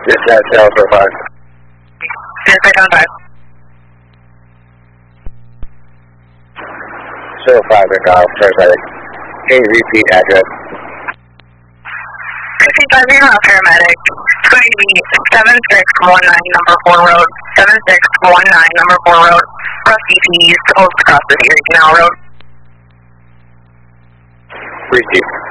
Dispatch Delta 5. Dispatch on 5. 05 and officer, sorry. Hey, repeat address. 5050 paramedic. It's going to be 7619 number 4 road. 7619 number 4 road. Rusty P. Supposed to cross the Erie Canal Road. Repeat.